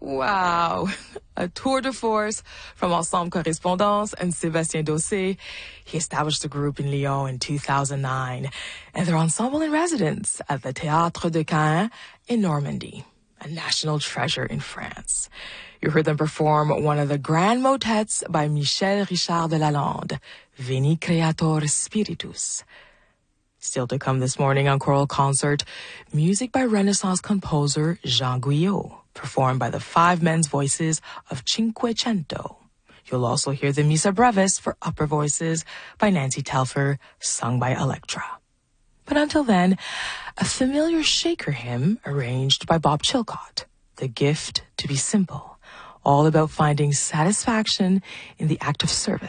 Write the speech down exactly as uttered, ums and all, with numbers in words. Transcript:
Wow. A tour de force from Ensemble Correspondance and Sébastien Dossé. He established the group in Lyon in two thousand nine, and their ensemble in residence at the Théâtre de Caen in Normandy, a national treasure in France. You heard them perform one of the grand motets by Michel Richard de Lalande, Veni Creator Spiritus. Still to come this morning on Choral Concert, music by Renaissance composer Jean Guyot, performed by the five men's voices of Cinquecento. You'll also hear the Missa Brevis for upper voices by Nancy Telfer, sung by Electra. But until then, a familiar Shaker hymn arranged by Bob Chilcott, The Gift to be Simple, all about finding satisfaction in the act of service.